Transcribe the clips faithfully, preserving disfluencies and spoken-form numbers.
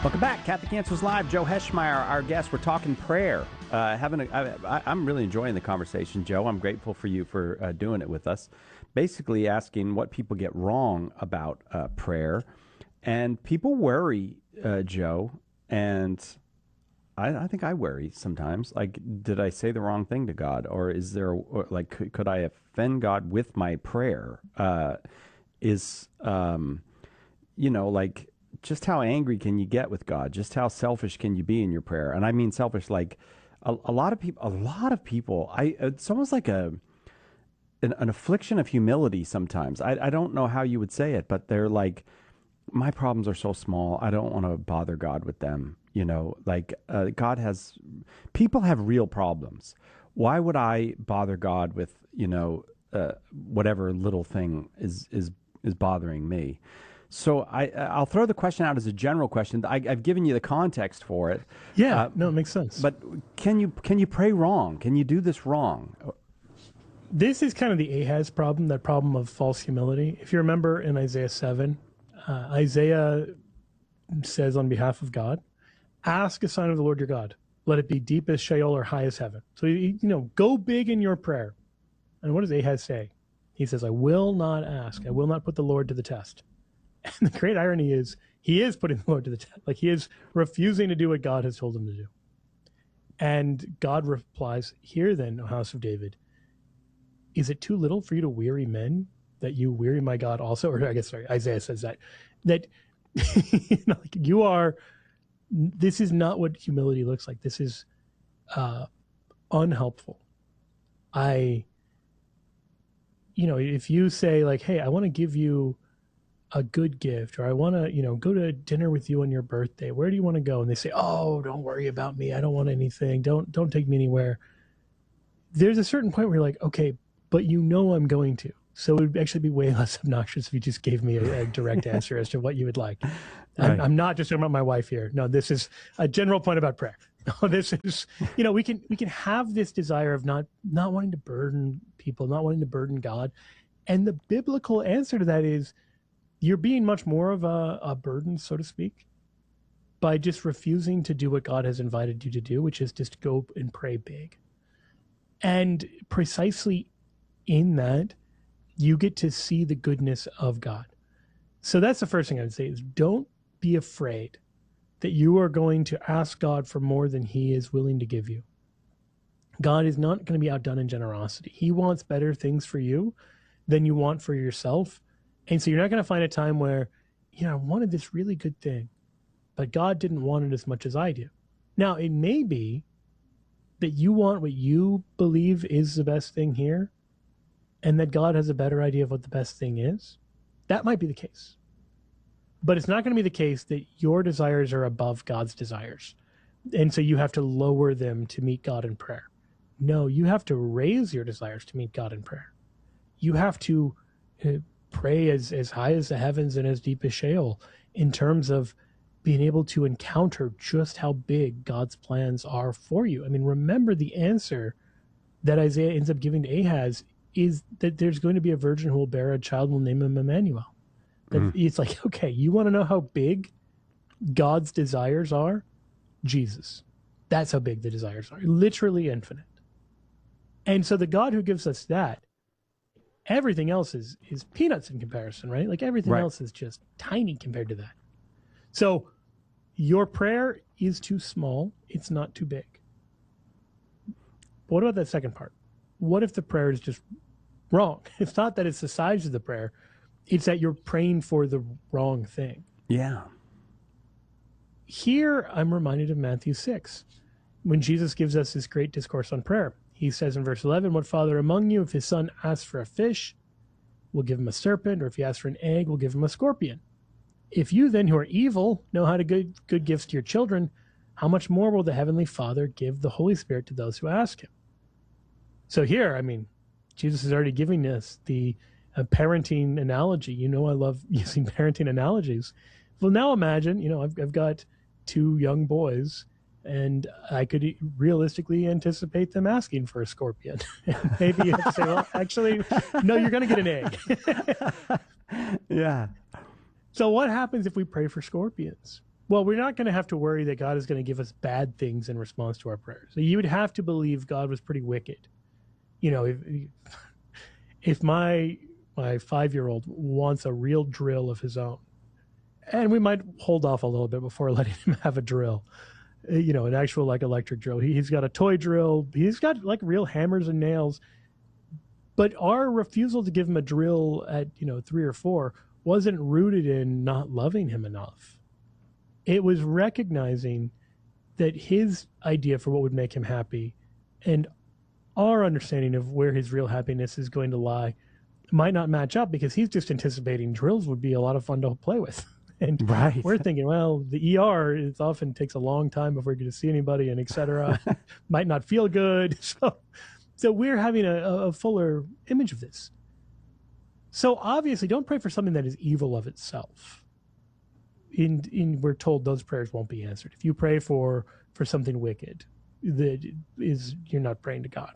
Welcome back. Catholic Answers Live. Joe Heschmeyer, our guest. We're talking prayer. Uh, having a, I, I, I'm really enjoying the conversation, Joe. I'm grateful for you for uh, doing it with us. Basically asking what people get wrong about uh, prayer. And people worry, uh, Joe, and I, I think I worry sometimes. Like, did I say the wrong thing to God? Or is there, or like, could, could I offend God with my prayer? Uh, is, um, you know, like, just how angry can you get with God? Just how selfish can you be in your prayer? And I mean selfish, like a, a lot of people, a lot of people, I, it's almost like a, an, an affliction of humility sometimes. I, I don't know how you would say it, but they're like, my problems are so small. I don't want to bother God with them. You know, like uh, God has, people have real problems. Why would I bother God with, you know, uh, whatever little thing is, is, is bothering me? So I, I'll throw the question out as a general question. I, I've given you the context for it. Yeah, uh, no, it makes sense. But can you can you pray wrong? Can you do this wrong? This is kind of the Ahaz problem, that problem of false humility. If you remember in Isaiah seven, uh, Isaiah says on behalf of God, ask a sign of the Lord your God. Let it be deep as Sheol or high as heaven. So, you know, go big in your prayer. And what does Ahaz say? He says, I will not ask. I will not put the Lord to the test. And the great irony is he is putting the Lord to the test. Like, he is refusing to do what God has told him to do. And God replies, hear then, O house of David, is it too little for you to weary men that you weary my God also? Or I guess, sorry, Isaiah says that, that you know, like you are, this is not what humility looks like. This is uh, unhelpful. I, you know, if you say like, hey, I want to give you a good gift, or I want to, you know, go to dinner with you on your birthday. Where do you want to go? And they say, oh, don't worry about me. I don't want anything. Don't, don't take me anywhere. There's a certain point where you're like, okay, but you know, I'm going to, so it would actually be way less obnoxious if you just gave me a, a direct answer as to what you would like. Right. I'm, I'm not just talking about my wife here. No, this is a general point about prayer. No, this is, you know, we can, we can have this desire of not, not wanting to burden people, not wanting to burden God. And the biblical answer to that is, you're being much more of a, a burden, so to speak, by just refusing to do what God has invited you to do, which is just go and pray big. And precisely in that, you get to see the goodness of God. So that's the first thing I would say is don't be afraid that you are going to ask God for more than he is willing to give you. God is not going to be outdone in generosity. He wants better things for you than you want for yourself. And so you're not going to find a time where, you know, I wanted this really good thing, but God didn't want it as much as I do. Now, it may be that you want what you believe is the best thing here, and that God has a better idea of what the best thing is. That might be the case. But it's not going to be the case that your desires are above God's desires. And so you have to lower them to meet God in prayer. No, you have to raise your desires to meet God in prayer. You have to uh, pray as, as high as the heavens and as deep as Sheol in terms of being able to encounter just how big God's plans are for you. I mean, remember the answer that Isaiah ends up giving to Ahaz is that there's going to be a virgin who will bear a child and will name him Emmanuel. That mm. It's like, okay, you want to know how big God's desires are? Jesus. That's how big the desires are. Literally infinite. And so the God who gives us that, everything else is is peanuts in comparison, right? Like everything right. else is just tiny compared to that. So your prayer is too small. It's not too big. But what about that second part? What if the prayer is just wrong? It's not that it's the size of the prayer. It's that you're praying for the wrong thing. Yeah. Here, I'm reminded of Matthew six, when Jesus gives us this great discourse on prayer. He says in verse eleven, what father among you, if his son asks for a fish, will give him a serpent, or if he asks for an egg, will give him a scorpion? If you then, who are evil, know how to give good gifts to your children, how much more will the Heavenly Father give the Holy Spirit to those who ask him? So here, I mean, Jesus is already giving us the uh, parenting analogy. You know I love using parenting analogies. Well, now imagine, you know, I've, I've got two young boys, and I could realistically anticipate them asking for a scorpion. Maybe you have to say, well, actually, no, you're going to get an egg. Yeah. So what happens if we pray for scorpions? Well, we're not going to have to worry that God is going to give us bad things in response to our prayers. So you would have to believe God was pretty wicked. You know, if if my my five-year-old wants a real drill of his own, and we might hold off a little bit before letting him have a drill, you know, an actual like electric drill. He, he's got a toy drill. He's got like real hammers and nails. But our refusal to give him a drill at, you know, three or four wasn't rooted in not loving him enough. It was recognizing that his idea for what would make him happy and our understanding of where his real happiness is going to lie might not match up, because he's just anticipating drills would be a lot of fun to play with. And right. we're thinking, well, the E R, it often takes a long time before you get to see anybody, and et cetera. Might not feel good. So, so we're having a, a fuller image of this. So obviously, don't pray for something that is evil of itself. In, in we're told those prayers won't be answered. If you pray for for something wicked, that is, you're not praying to God.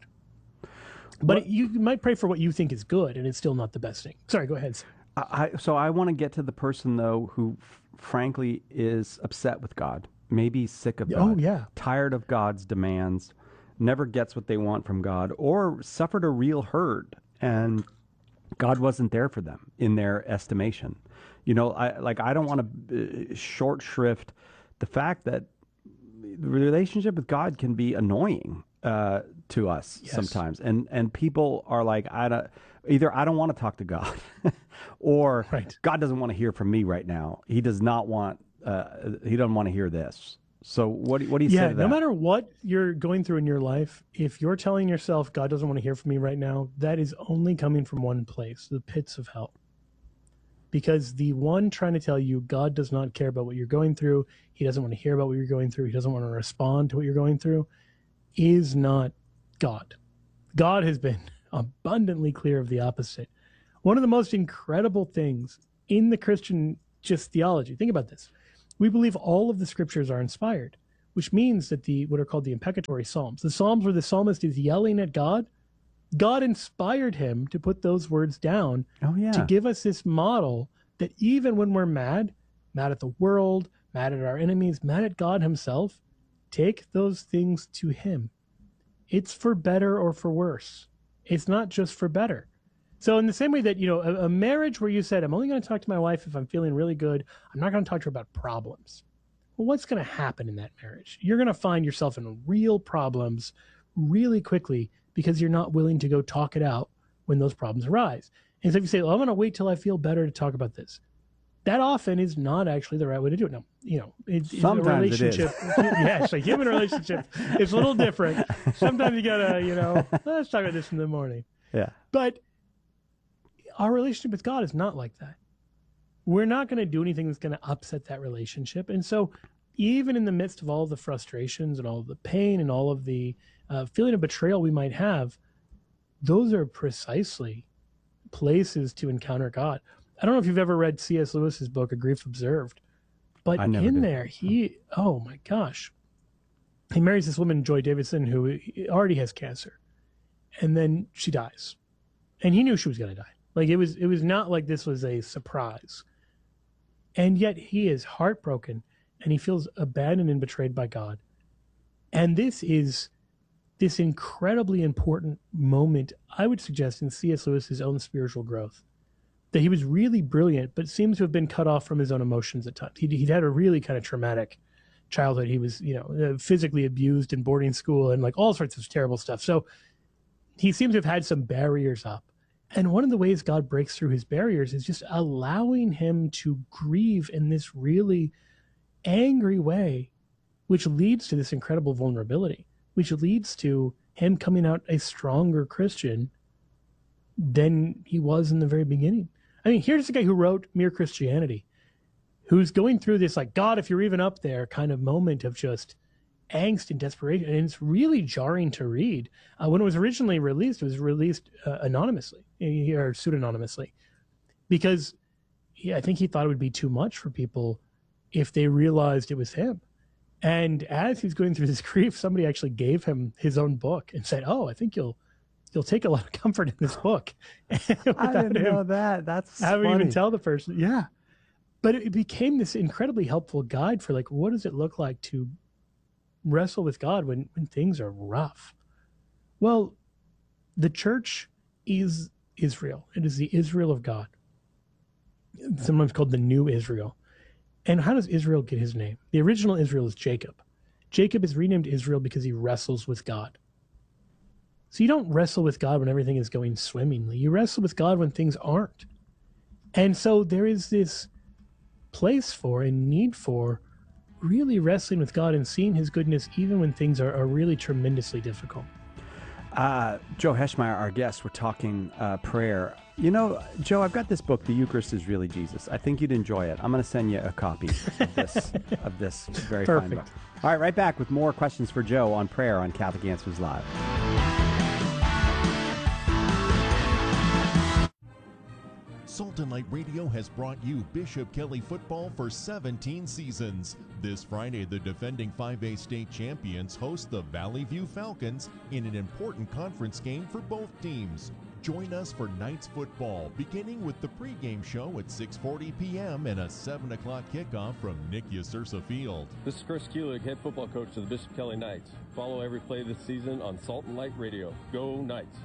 But what? You might pray for what you think is good, and it's still not the best thing. Sorry, go ahead. I, so I want to get to the person, though, who f- frankly is upset with God, maybe sick of God, oh, yeah. tired of God's demands, never gets what they want from God, or suffered a real hurt, and God wasn't there for them in their estimation. You know, I like I don't want to uh, short shrift the fact that the relationship with God can be annoying uh, to us yes. sometimes, and and people are like, I don't either I don't want to talk to God, or right. God doesn't want to hear from me right now. He does not want. Uh, he doesn't want to hear this. So what do, what do you yeah, say to that? No matter what you're going through in your life, if you're telling yourself God doesn't want to hear from me right now, that is only coming from one place: the pits of hell. Because the one trying to tell you God does not care about what you're going through, he doesn't want to hear about what you're going through, he doesn't want to respond to what you're going through, is not God. God has been abundantly clear of the opposite. One of the most incredible things in the Christian just theology, think about this. We believe all of the scriptures are inspired, which means that the what are called the imprecatory psalms, the psalms where the psalmist is yelling at God, God inspired him to put those words down oh, yeah. to give us this model that even when we're mad, mad at the world, mad at our enemies, mad at God himself, take those things to him. It's for better or for worse. It's not just for better. So in the same way that, you know, a, a marriage where you said, I'm only going to talk to my wife if I'm feeling really good, I'm not going to talk to her about problems. Well, what's going to happen in that marriage? You're going to find yourself in real problems really quickly because you're not willing to go talk it out when those problems arise. And so if you say, well, I'm going to wait till I feel better to talk about this, that often is not actually the right way to do it. No, you know, it, sometimes a relationship, it is. yes, a human relationship is a little different. Sometimes you gotta, you know, let's talk about this in the morning. Yeah. But our relationship with God is not like that. We're not going to do anything that's going to upset that relationship. And so even in the midst of all of the frustrations and all of the pain and all of the uh, feeling of betrayal we might have, those are precisely places to encounter God. I don't know if you've ever read C S Lewis's book, A Grief Observed, but in did. there, he, oh my gosh, he marries this woman, Joy Davidson, who already has cancer, and then she dies, and he knew she was going to die. Like it was, it was not like this was a surprise, and yet he is heartbroken, and he feels abandoned and betrayed by God, and this is this incredibly important moment, I would suggest, in C S Lewis's own spiritual growth. That he was really brilliant, but seems to have been cut off from his own emotions at times. He'd, he'd had a really kind of traumatic childhood. He was, you know, physically abused in boarding school and like all sorts of terrible stuff. So he seems to have had some barriers up. And one of the ways God breaks through his barriers is just allowing him to grieve in this really angry way, which leads to this incredible vulnerability, which leads to him coming out a stronger Christian than he was in the very beginning. I mean, here's a guy who wrote Mere Christianity, who's going through this, like, God, if you're even up there kind of moment of just angst and desperation. And it's really jarring to read. Uh, when it was originally released, it was released uh, anonymously or pseudonymously because he, I think he thought it would be too much for people if they realized it was him. And as he's going through this grief, somebody actually gave him his own book and said, oh, I think you'll You'll take a lot of comfort in this book. I didn't know that. That's I haven't funny. even tell the person. Yeah. but it became this incredibly helpful guide for like, what does it look like to wrestle with God when, when things are rough? Well, the church is Israel. It is the Israel of God, sometimes called the New Israel. And how does Israel get his name? The original Israel is Jacob. Jacob is renamed Israel because he wrestles with God. So you don't wrestle with God when everything is going swimmingly. You wrestle with God when things aren't. And so there is this place for and need for really wrestling with God and seeing his goodness even when things are, are really tremendously difficult. Uh, Joe Heschmeyer, our guest, we're talking uh, prayer. You know, Joe, I've got this book, The Eucharist is Really Jesus. I think you'd enjoy it. I'm going to send you a copy of this of this very Perfect. fine book. All right, right back with more questions for Joe on prayer on Catholic Answers Live. Salt and Light Radio has brought you Bishop Kelly football for seventeen seasons. This Friday, the defending five A state champions host the Valley View Falcons in an important conference game for both teams. Join us for Knights football, beginning with the pregame show at six forty p.m. and a seven o'clock kickoff from Nick Yasursa Field. This is Chris Kulik, head football coach of the Bishop Kelly Knights. Follow every play this season on Salt and Light Radio. Go Knights!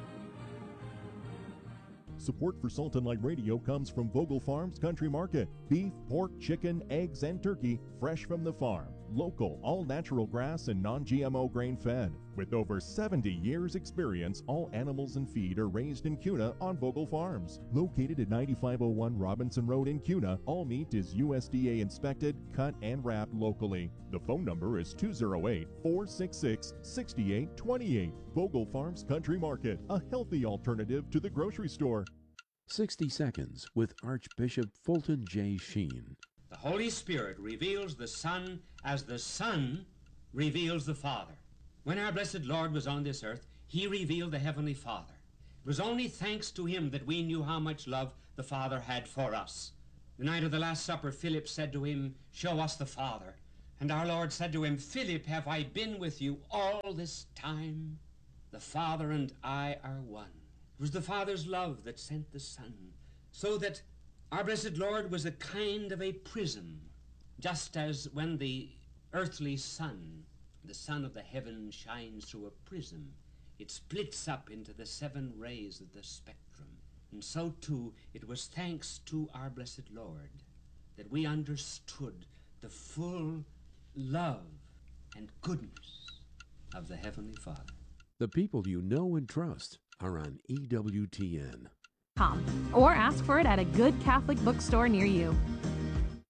Support for Salt and Light Radio comes from Vogel Farms Country Market. Beef, pork, chicken, eggs, and turkey fresh from the farm. Local, all-natural grass and non-G M O grain-fed. With over seventy years experience, all animals and feed are raised in Kuna on Vogel Farms. Located at ninety-five oh one Robinson Road in Kuna, all meat is U S D A inspected, cut, and wrapped locally. The phone number is two oh eight, four six six, six eight two eight. Vogel Farms Country Market, a healthy alternative to the grocery store. sixty Seconds with Archbishop Fulton J. Sheen. The Holy Spirit reveals the Son as the Son reveals the Father. When our blessed Lord was on this earth, he revealed the Heavenly Father. It was only thanks to him that we knew how much love the Father had for us. The night of the Last Supper, Philip said to him, "Show us the Father." And our Lord said to him, "Philip, have I been with you all this time? The Father and I are one." It was the Father's love that sent the Son, so that our blessed Lord was a kind of a prism, just as when the earthly sun, the sun of the heaven, shines through a prism, it splits up into the seven rays of the spectrum. And so too, it was thanks to our blessed Lord that we understood the full love and goodness of the Heavenly Father. The people you know and trust are on E W T N. Or ask for it at a good Catholic bookstore near you.